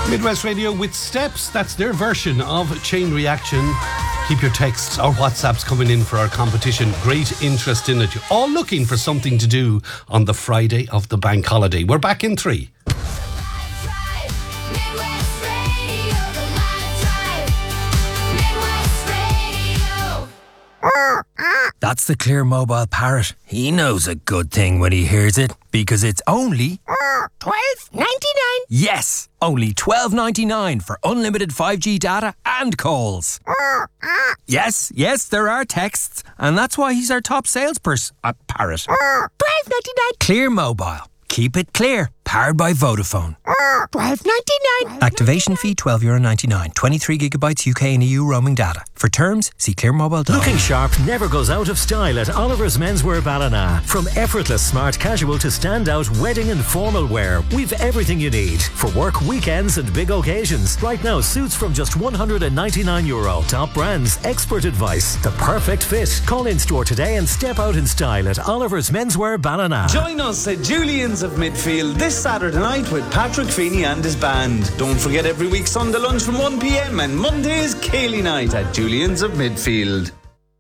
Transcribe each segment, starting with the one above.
Midwest Radio with Steps, that's their version of Chain Reaction. Keep your texts or WhatsApps coming in for our competition. Great interest in it. You're all looking for something to do on the Friday of the bank holiday. We're back in 3. That's the Clear Mobile Parrot. He knows a good thing when he hears it, because it's only $12.99. Yes, only $12.99 for unlimited 5G data and calls. Yes, there are texts, and that's why he's our top salesperson. Parrot. $12.99. Clear Mobile. Keep it clear. Powered by Vodafone. $12.99. Activation fee €12.99. 23 gigabytes UK and EU roaming data. For terms, see clearmobile.com. Looking sharp never goes out of style at Oliver's Menswear Ballina. From effortless smart casual to standout wedding and formal wear, we've everything you need for work, weekends and big occasions. Right now, suits from just €199. Top brands, expert advice, the perfect fit. Call in store today and step out in style at Oliver's Menswear Ballina. Join us at Julian's of Midfield this Saturday night with Patrick Feeney and his band. Don't forget every week Sunday lunch from 1 p.m. and Mondays Cayley night at Julian's of Midfield.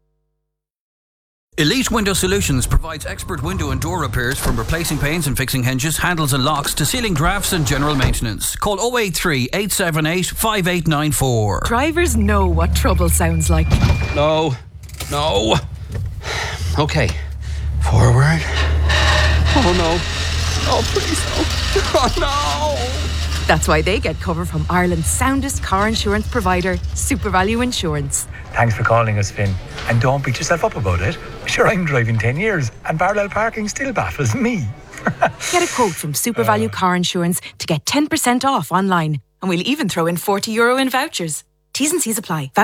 Elite Window Solutions provides expert window and door repairs, from replacing panes and fixing hinges, handles and locks to sealing drafts and general maintenance. Call 083 878 5894. Drivers know what trouble sounds like. No. Okay. Forward. Oh no. Oh please no. Oh no. That's why they get cover from Ireland's soundest car insurance provider, SuperValue Insurance. Thanks for calling us, Finn. And don't beat yourself up about it. Sure, I'm driving 10 years and parallel parking still baffles me. Get a quote from SuperValue Car Insurance to get 10% off online. And we'll even throw in €40 in vouchers. T's and C's apply.